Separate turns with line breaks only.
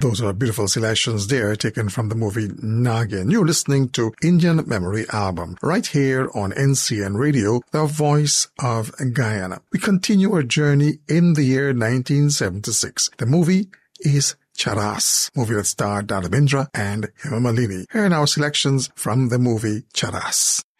Those are beautiful selections there taken from the movie Nagin. You're listening to Indian Memory Album right here on NCN Radio, the voice of Guyana. We continue our journey in the year 1976. The movie is Charas, movie that starred Dharmendra and Hema Malini. Here are our selections from the movie Charas.